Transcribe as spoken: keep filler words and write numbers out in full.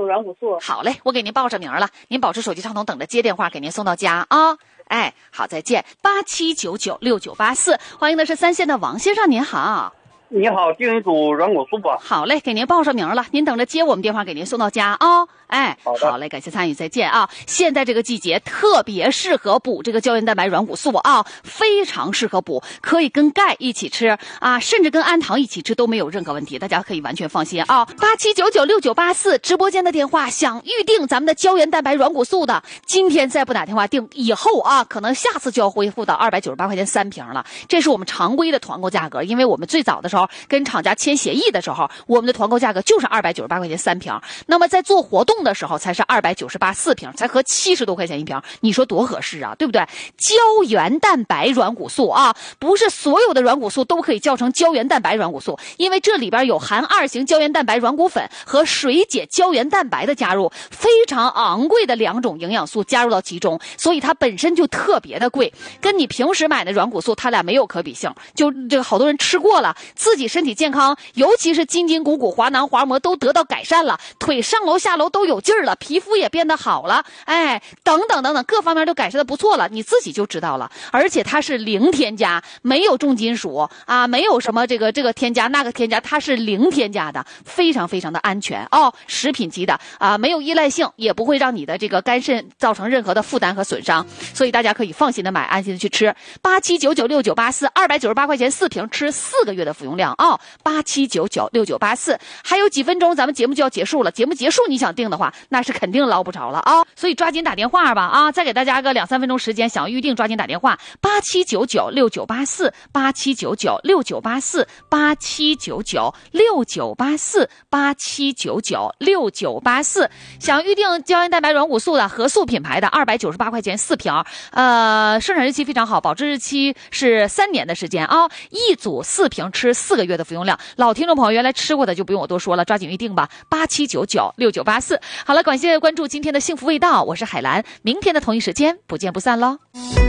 软骨素。 好嘞，我给您报上名了，您保持手机畅通，等着接电话，给您送到家啊。哎，好，再见。八七九九六九八四，欢迎的是三线的王先生，您好。 你好，订一组软骨素吧。 好嘞，给您报上名了，您等着接我们电话，给您送到家啊、哦。哎， 好的， 好嘞，感谢参与，再见啊！现在这个季节特别适合补这个胶原蛋白软骨素啊，非常适合补，可以跟钙一起吃啊，甚至跟氨糖一起吃都没有任何问题，大家可以完全放心啊！八七九九六九八四直播间的电话，想预定咱们的胶原蛋白软骨素的，今天再不打电话订，以后啊，可能下次就要恢复到二百九十八块钱三瓶了，这是我们常规的团购价格，因为我们最早的时候跟厂家签协议的时候，我们的团购价格就是二百九十八块钱三瓶，那么在做活动的时候才是二百九十八四瓶，才合七十多块钱一瓶，你说多合适啊，对不对？胶原蛋白软骨素啊，不是所有的软骨素都可以叫成胶原蛋白软骨素，因为这里边有含二型胶原蛋白软骨粉和水解胶原蛋白的加入，非常昂贵的两种营养素加入到其中，所以它本身就特别的贵，跟你平时买的软骨素它俩没有可比性。就这个好多人吃过了，自己身体健康，尤其是筋筋骨骨、滑囊滑膜都得到改善了，腿上楼下楼都有劲儿了，皮肤也变得好了，哎，等等等等，各方面都改善的不错了，你自己就知道了。而且它是零添加，没有重金属啊，没有什么这个这个添加那个添加，它是零添加的，非常非常的安全哦，食品级的啊，没有依赖性，也不会让你的这个肝肾造成任何的负担和损伤，所以大家可以放心的买，安心的去吃。八七九九六九八四，二百九十八块钱四瓶，吃四个月的服用量啊、哦！八七九九六九八四，还有几分钟，咱们节目就要结束了。节目结束，你想订的话，那是肯定捞不着了啊！所以抓紧打电话吧啊！再给大家个两三分钟时间，想预定抓紧打电话，八七九九六九八四，八七九九六九八四，八七九九六九八四，八七九九六九八四。想预定胶原蛋白软骨素的合素品牌的，二百九十八块钱四瓶，呃，生产日期非常好，保质日期是三年的时间啊！一组四瓶，吃四个月的服用量。老听众朋友原来吃过的就不用我多说了，抓紧预定吧，八七九九六九八四。好了，感谢关注今天的幸福味道，我是海兰，明天的同一时间不见不散喽。